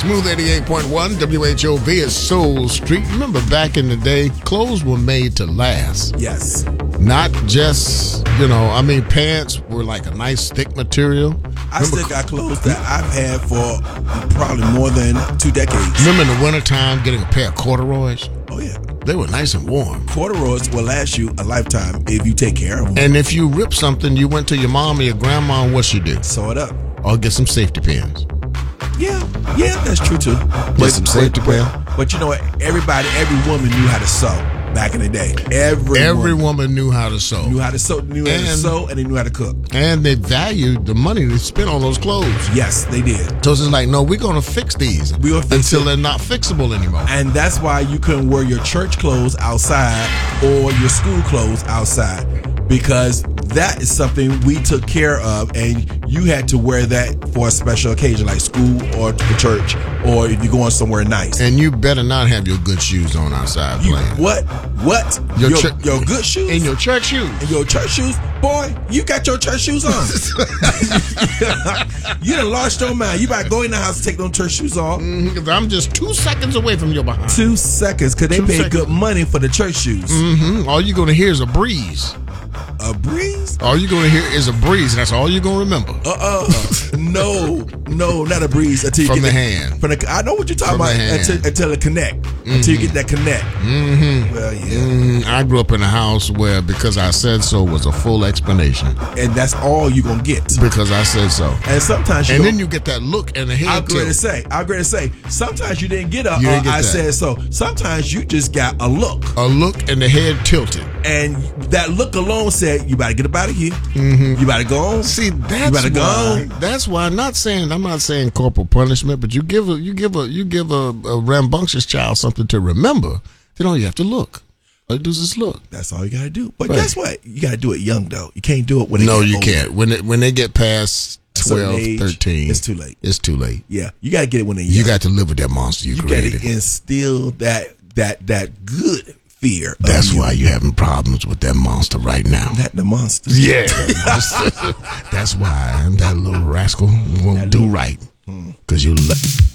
Smooth 88.1 WHOV is Soul Street. Remember back in the day, clothes were made to last. Yes. Not just, pants were like a nice thick material. I still got clothes that I've had for probably more than 2 decades. Remember in the wintertime getting a pair of corduroys? Oh, yeah. They were nice and warm. Corduroys will last you a lifetime if you take care of them. And if you rip something, you went to your mom or your grandma, and what she do? Sew it up. Or get some safety pins. Yeah, that's true too. Get some safety pins. But you know what? Every woman knew how to sew back in the day. Every woman knew how to sew. Knew how to sew, and they knew how to cook. And they valued the money they spent on those clothes. Yes, they did. So it's just like, no, we're going to fix these until they're not fixable anymore. And that's why you couldn't wear your church clothes outside or your school clothes outside, because that is something we took care of, and you had to wear that for a special occasion like school or the church, or if you're going somewhere nice. And you better not have your good shoes on outside playing. What? Your good shoes? In your church shoes. In your church shoes? Boy, you got your church shoes on. You done lost your mind. You better go in the house and take them church shoes off. Because I'm just 2 seconds away from your behind. 2 seconds, because they paid good money for the church shoes. All you're going to hear is a breeze. A breeze? All you're going to hear is a breeze. That's all you're going to remember. No, not a breeze. Until you from get the hand. I know what you're talking about until it connect. Until you get that connect. Well, yeah. I grew up in a house where because I said so was a full explanation. And that's all you're going to get. Because I said so. And sometimes then you get that look and the head I'm going to say, sometimes you didn't get I said so. Sometimes you just got a look. A look and the head tilted. And that look alone said, you better get up out of here. You better go on. See, that's why I'm not saying corporal punishment, but you give a rambunctious child something to remember, then all you have to look. All you do is just look. That's all you gotta do. But guess what? You gotta do it young though. You can't do it when they get older. No, you can't. When they get past 12, age, 13, it's too late. It's too late. Yeah, you gotta get it when they're young. You got to live with that monster you created. You gotta instill that good fear. That's why you're having problems with that monster right now. That the monster. Yeah. That's why that little rascal won't do right. Because you